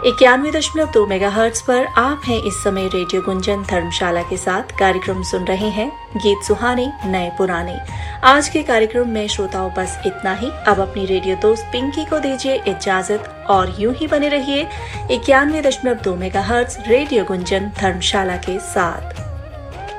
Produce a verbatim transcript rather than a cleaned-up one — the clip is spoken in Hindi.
इक्यानवे दशमलव दो मेगा हर्ट्ज पर आप हैं इस समय रेडियो गुंजन धर्मशाला के साथ। कार्यक्रम सुन रहे हैं गीत सुहाने नए पुराने। आज के कार्यक्रम में श्रोताओं बस इतना ही। अब अपनी रेडियो दोस्त पिंकी को दीजिए इजाजत और यूं ही बने रहिए इक्यानवे दशमलव दो मेगा हर्ट्ज रेडियो गुंजन धर्मशाला के साथ।